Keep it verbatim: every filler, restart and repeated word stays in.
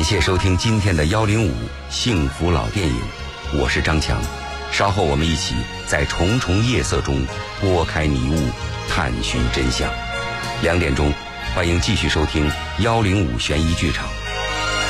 感谢收听今天的幺零五幸福老电影，我是张强。稍后我们一起在重重夜色中拨开迷雾，探寻真相。两点钟，欢迎继续收听幺零五悬疑剧场。